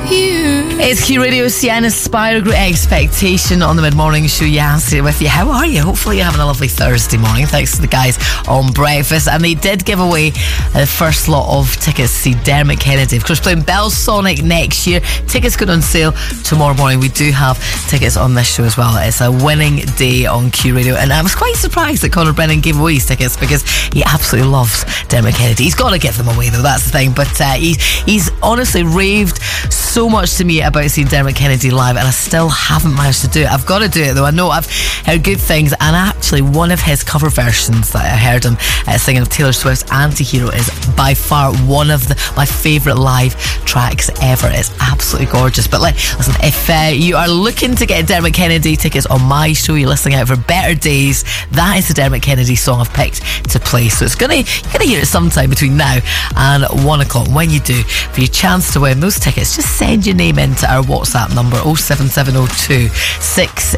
It's Q Radio, Sienna Spire, Great Expectation on the Mid-Morning Show. Yancy with you. How are you? Hopefully you're having a lovely Thursday morning. Thanks to the guys on breakfast. And they did give away the first lot of tickets to see Dermot Kennedy. Of course, playing Belsonic next year. Tickets go on sale tomorrow morning. We do have tickets on this show as well. It's a winning day on Q Radio. And I was quite surprised that Conor Brennan gave away his tickets because he absolutely loves Dermot Kennedy. He's got to give them away though, that's the thing. But he's honestly raved so much to me about seeing Dermot Kennedy live, and I still haven't managed to do it. I've got to do it though. I know I've heard good things, and actually one of his cover versions that I heard him singing of Taylor Swift's Anti-Hero is by far one of my favourite live tracks ever. It's absolutely gorgeous. But listen, if you are looking to get Dermot Kennedy tickets on my show, you're listening out for Better Days, that is the Dermot Kennedy song I've picked to play. So you're going to hear it sometime between now and 1 o'clock. When you do, for your chance to win those tickets, just send your name into our WhatsApp number 07702 6